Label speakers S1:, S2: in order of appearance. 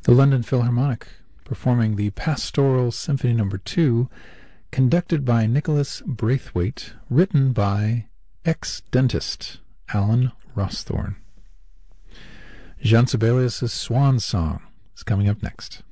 S1: The London Philharmonic, performing the Pastoral Symphony No. 2, conducted by Nicholas Braithwaite, written by ex-dentist Alan Rawsthorne. Jean Sibelius' Swan Song is coming up next.